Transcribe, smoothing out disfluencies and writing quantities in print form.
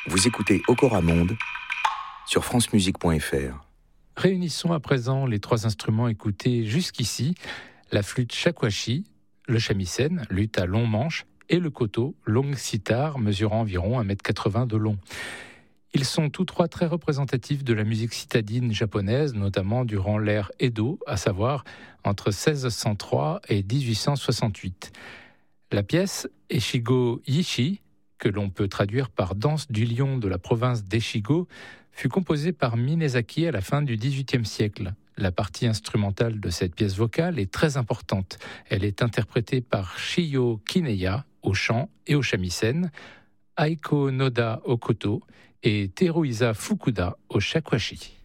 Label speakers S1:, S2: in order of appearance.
S1: Vous écoutez Okora Monde sur francemusique.fr.
S2: Réunissons à présent les trois instruments écoutés jusqu'ici, la flûte shakuhachi, le shamisen, luth à long manche, et le koto, longue sitar mesurant environ 1,80 m de long. Ils sont tous trois très représentatifs de la musique citadine japonaise, notamment durant l'ère Edo, à savoir entre 1603 et 1868. La pièce Echigo Yishi, que l'on peut traduire par danse du lion de la province d'Echigo, fut composée par Minezaki à la fin du XVIIIe siècle. La partie instrumentale de cette pièce vocale est très importante. Elle est interprétée par Shiyo Kineya au chant et au shamisen, Aiko Noda au koto et Teruisa Fukuda au shakuhachi.